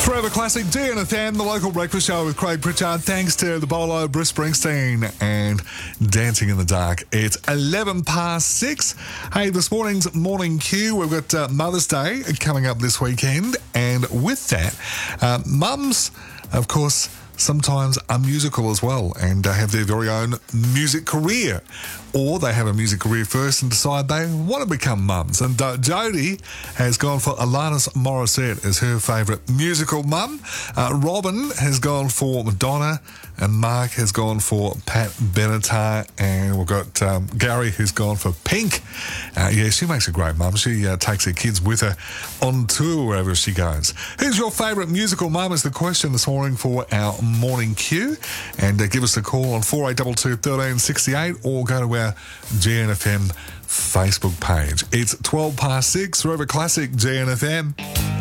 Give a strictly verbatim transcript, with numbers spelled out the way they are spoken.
Forever Classic D N F M, the local breakfast show with Craig Pritchard. Thanks to the Bolo, Bruce Springsteen and Dancing in the Dark. It's eleven past six. Hey, this morning's Morning Q, we've got uh, Mother's Day coming up this weekend. And with that, uh, mums, of course, sometimes are musical as well and uh, have their very own music career. Or they have a music career first and decide they want to become mums. And uh, Jodie has gone for Alanis Morissette as her favourite musical mum. Uh, Robin has gone for Madonna. And Mark has gone for Pat Benatar. And we've got um, Gary who's gone for Pink. Uh, yeah, she makes a great mum. She uh, takes her kids with her on tour wherever she goes. Who's your favourite musical mum is the question this morning for our Morning Q. And uh, give us a call on four eight two two, one three six eight or go to our G N F M Facebook page. It's twelve past six, Forever Classic G N F M.